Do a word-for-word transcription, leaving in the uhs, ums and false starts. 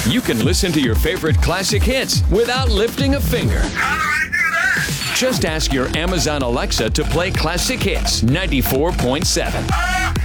You can listen to your favorite classic hits without lifting a finger. How do I do that? Just ask your Amazon Alexa to play Classic Hits ninety-four point seven. Uh,